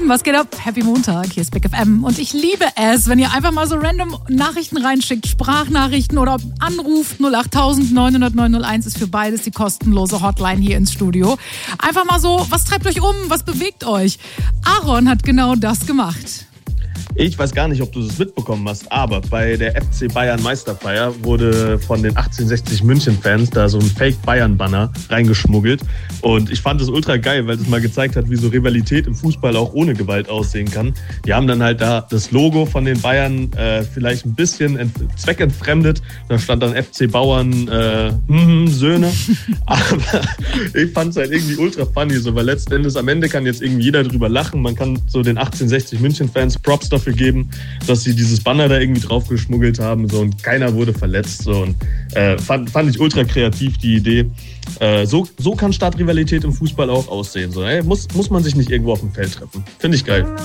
Lieben, was geht ab? Happy Montag, hier ist Big FM und ich liebe es, wenn ihr einfach mal so random Nachrichten reinschickt, Sprachnachrichten oder anruft. 08000 900 901 ist für beides die kostenlose Hotline hier ins Studio. Einfach mal so, was treibt euch um, was bewegt euch? Aaron hat genau das gemacht. Ich weiß gar nicht, ob du das mitbekommen hast, aber bei der FC Bayern Meisterfeier wurde von den 1860 München-Fans da so ein Fake-Bayern-Banner reingeschmuggelt. Und ich fand das ultra geil, weil das mal gezeigt hat, wie so Rivalität im Fußball auch ohne Gewalt aussehen kann. Die haben dann halt da das Logo von den Bayern vielleicht ein bisschen zweckentfremdet. Da stand dann FC Bauern Söhne. Aber ich fand es halt irgendwie ultra funny, so, weil letzten Endes am Ende kann jetzt irgendwie jeder drüber lachen. Man kann so den 1860 München-Fans Props dafür geben, dass sie dieses Banner da irgendwie drauf geschmuggelt haben, so, und keiner wurde verletzt, so, und fand ich ultra kreativ, die Idee. So kann Stadtrivalität im Fußball auch aussehen, so, muss man sich nicht irgendwo auf dem Feld treffen. Finde ich geil.